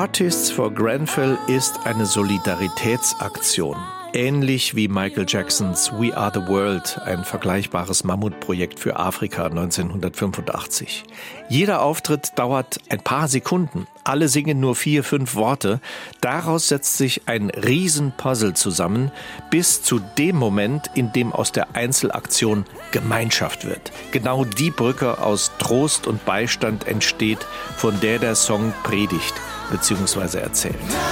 Artists for Grenfell ist eine Solidaritätsaktion. Ähnlich wie Michael Jacksons We Are the World, ein vergleichbares Mammutprojekt für Afrika 1985. Jeder Auftritt dauert ein paar Sekunden. Alle singen nur 4-5 Worte. Daraus setzt sich ein Riesenpuzzle zusammen, bis zu dem Moment, in dem aus der Einzelaktion Gemeinschaft wird. Genau die Brücke aus Trost und Beistand entsteht, von der Song predigt bzw. erzählt.